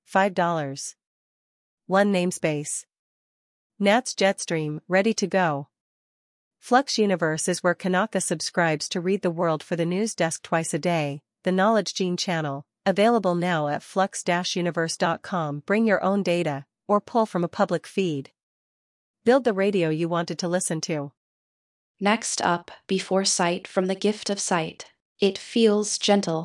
$5. 1 namespace. Nats Jetstream, ready to go. Flux Universe is where Kanaka subscribes to read the world for the news desk twice a day, the Knowledge Gene channel, available now at flux-universe.com. Bring your own data, or pull from a public feed. Build the radio you wanted to listen to. Next up, Before Sight from The Gift of Sight. It feels gentle,